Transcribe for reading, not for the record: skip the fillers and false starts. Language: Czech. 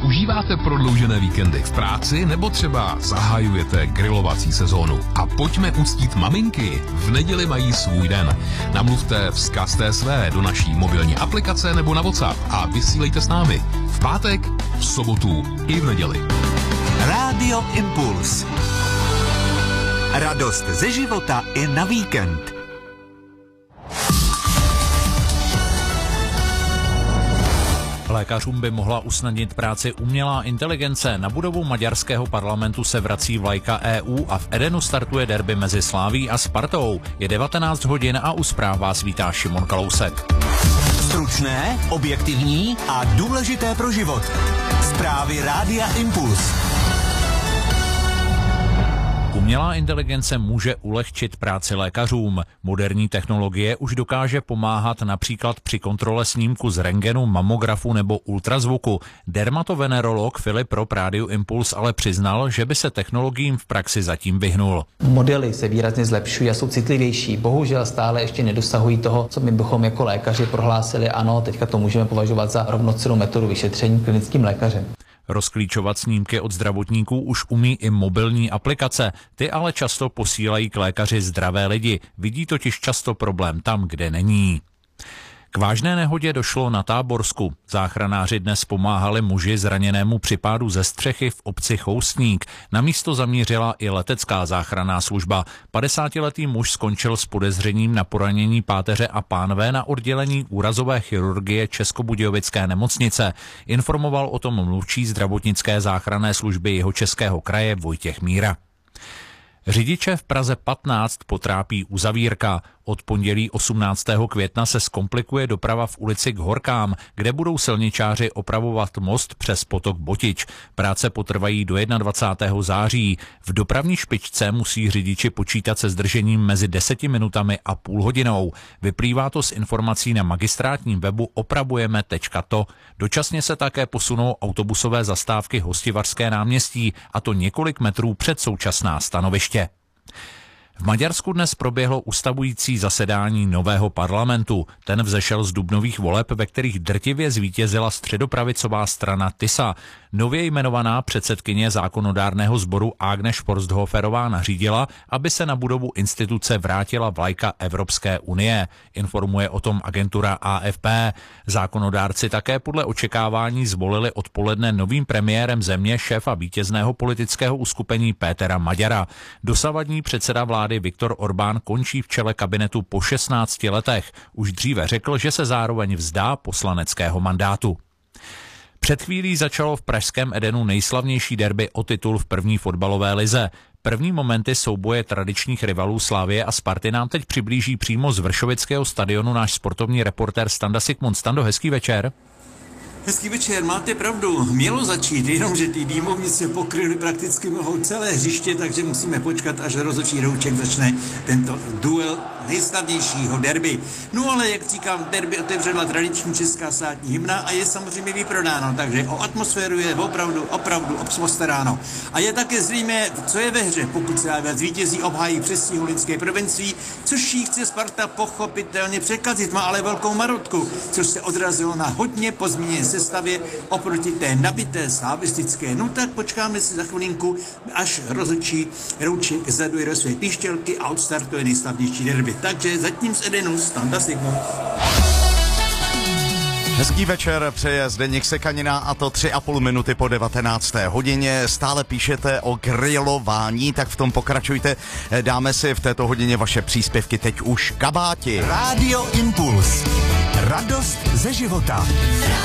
Užíváte prodloužené víkendy v práci nebo třeba zahajujete grilovací sezónu? A pojďme uctít maminky. V neděli mají svůj den. Namluvte vzkaz své do naší mobilní aplikace nebo na WhatsApp a vysílejte s námi. V pátek, v sobotu i v neděli. Rádio Impuls. Radost ze života i na víkend. Lékařům by mohla usnadnit práci umělá inteligence. Na budovu maďarského parlamentu se vrací vlajka EU a v Edenu startuje derby mezi Slavií a Spartou. Je 19 hodin a u zpráv vás vítá Šimon Kalousek. Stručné, objektivní a důležité pro život. Zprávy Rádia Impuls. Umělá inteligence může ulehčit práci lékařům. Moderní technologie už dokáže pomáhat například při kontrole snímku z rentgenu, mamografu nebo ultrazvuku. Dermatovenerolog Filip pro Rádio Impuls ale přiznal, že by se technologiím v praxi zatím vyhnul. Modely se výrazně zlepšují a jsou citlivější. Bohužel stále ještě nedosahují toho, co my bychom jako lékaři prohlásili. Ano, teďka to můžeme považovat za rovnocennou metodu vyšetření klinickým lékařem. Rozklíčovat snímky od zdravotníků už umí i mobilní aplikace. Ty ale často posílají k lékaři zdravé lidi. Vidí totiž často problém tam, kde není. K vážné nehodě došlo na Táborsku. Záchranáři dnes pomáhali muži zraněnému při pádu ze střechy v obci Choustník. Na místo zamířila i letecká záchranná služba. 50letý muž skončil s podezřením na poranění páteře a pánve na oddělení úrazové chirurgie Českobudějovické nemocnice. Informoval o tom mluvčí zdravotnické záchranné služby Jihočeského kraje Vojtěch Míra. Řidiče v Praze 15 potrápí uzavírka. Od pondělí 18. května se zkomplikuje doprava v ulici k Horkám, kde budou silničáři opravovat most přes potok Botič. Práce potrvají do 21. září. V dopravní špičce musí řidiči počítat se zdržením mezi 10 minutami a půl hodinou. Vyplývá to z informací na magistrátním webu opravujeme.to. Dočasně se také posunou autobusové zastávky Hostivařské náměstí, a to několik metrů před současná stanoviště. V Maďarsku dnes proběhlo ustavující zasedání nového parlamentu. Ten vzešel z dubnových voleb, ve kterých drtivě zvítězila středopravicová strana TISA. Nově jmenovaná předsedkyně zákonodárného sboru Ágnes Forsthoferová nařídila, aby se na budovu instituce vrátila vlajka Evropské unie. Informuje o tom agentura AFP. Zákonodárci také podle očekávání zvolili odpoledne novým premiérem země šéfa vítězného politického uskupení Pétera Maďara. Dosavadní předseda vlády Viktor Orbán končí v čele kabinetu po 16 letech. Už dříve řekl, že se zároveň vzdá poslaneckého mandátu. Před chvílí začalo v pražském Edenu nejslavnější derby o titul v první fotbalové lize. První momenty souboje tradičních rivalů Slavie a Sparty nám teď přiblíží přímo z Vršovického stadionu náš sportovní reportér Standa Sigmund. Stando, hezký večer. Hezký večer, máte pravdu, mělo začít, jenomže ty dýmovnice pokryly prakticky mohou celé hřiště, takže musíme počkat, až rozhodčí rouček začne tento duel nejslavnějšího derby. No ale jak říkám, derby otevřela tradiční česká státní hymna a je samozřejmě vyprodáno, takže o atmosféru je opravdu postaráno. A je také zřejmé, co je ve hře, pokud se zvítězí obhájí přestihu lidské prvenství, což jí chce Sparta pochopitelně překazit, má ale velkou marotku, což se odrazilo na hodně pozměněné sestavě oproti té nabité slavistické. No tak počkáme si za chvilinku, až rozhodčí rouček zaduje do své píšťalky a odstartuje nejslavnější derby. Takže zatím z Edenu Standa Sigmund. Hezký večer přeje Zdeněk Sekanina, a to 3,5 minuty po 19. hodině. Stále píšete o grilování, tak v tom pokračujte. Dáme si v této hodině vaše příspěvky teď už kabáti. Rádio Impuls. Radost ze života.